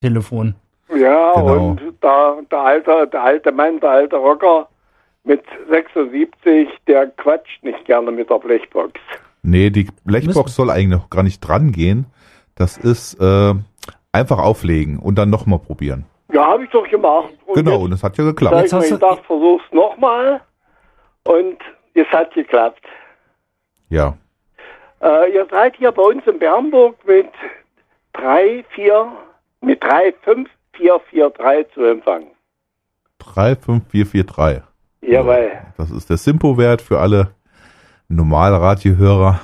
Telefon. Ja, Genau. und der alte Mann, der alte Rocker mit 76, der quatscht nicht gerne mit der Blechbox. Nee, die Blechbox soll eigentlich noch gar nicht dran gehen. Das ist einfach auflegen und dann nochmal probieren. Ja, habe ich doch gemacht. Und Genau, jetzt, und das hat ja da geklappt. hab ich mir gedacht, versuch's nochmal. Und es hat geklappt. Ja. Ihr seid hier bei uns in Bernburg mit 35443 zu empfangen. 35443. Jawohl. Das ist der Simpo-Wert für alle Normalradiohörer.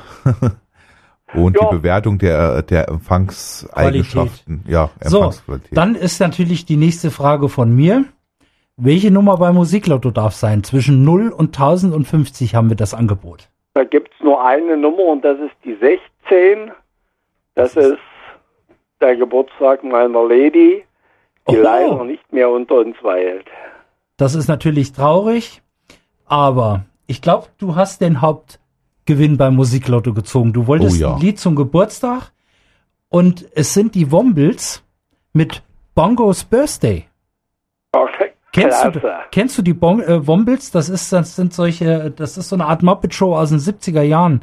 Und Ja. die Bewertung der Empfangseigenschaften. Ja, So, Empfangsqualität. dann ist natürlich die nächste Frage von mir. Welche Nummer bei Musiklotto darf sein? Zwischen 0 und 1050 haben wir das Angebot. Da gibt es nur eine Nummer und das ist die 16. Das ist der Geburtstag meiner Lady, die Oh. leider nicht mehr unter uns weilt. Das ist natürlich traurig, aber ich glaube, du hast den Hauptgewinn beim Musiklotto gezogen. Du wolltest Oh ja. ein Lied zum Geburtstag und es sind die Wombles mit Bongo's Birthday. Okay, Kennst klasse. du die Wombles? Das ist so eine Art Muppet-Show aus den 70er Jahren.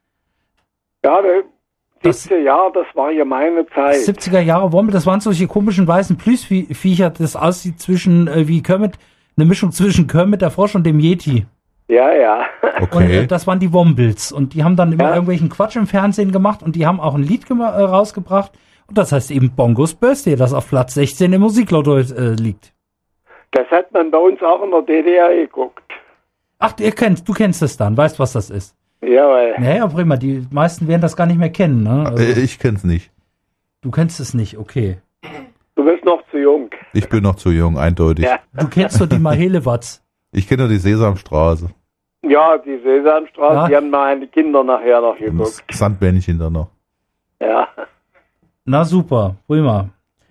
Ja, Das- 17 Jahre, das war ja meine Zeit. 70er Jahre Wombles, das waren solche komischen weißen Plüschviecher, das aussieht zwischen wie Kermit, eine Mischung zwischen Kermit der Frosch und dem Yeti. Ja. Und Okay. das waren die Wombles. Und die haben dann immer Ja. irgendwelchen Quatsch im Fernsehen gemacht und die haben auch ein Lied rausgebracht. Und das heißt eben Bongo's Birthday, das auf Platz 16 im Musiklotto liegt. Das hat man bei uns auch in der DDR geguckt. Ach, du kennst es dann, weißt, was das ist. Jawohl. Naja, prima, die meisten werden das gar nicht mehr kennen. Ne? Also, Ich kenn's nicht. du kennst es nicht, okay. Du bist noch zu jung. Ich bin noch zu jung, eindeutig. Ja. Du kennst doch die Mahelewatz. Ich kenne nur die Sesamstraße. Ja, die Sesamstraße, Ja. die haben meine Kinder nachher noch Und das geguckt. Sandmännchen da noch. Ja. Na super, prima.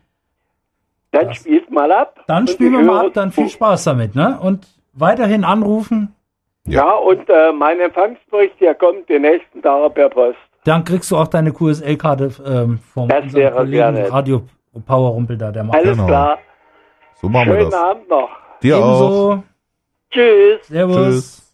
Dann Das- spielt mal ab. Dann Und spielen wir ich mal höre ab, dann zu. viel Spaß damit, ne? Und weiterhin anrufen, Ja, und mein Empfangsbericht, der kommt die nächsten Tage per Post. dann kriegst du auch deine QSL-Karte vom Das unserem wäre sehr Kollegen nett. Radio Power Rumpel da, der macht Alles Genau. klar. So machen wir Schönen das. Abend noch. Dir auch. ebenso. Tschüss. Servus. Tschüss.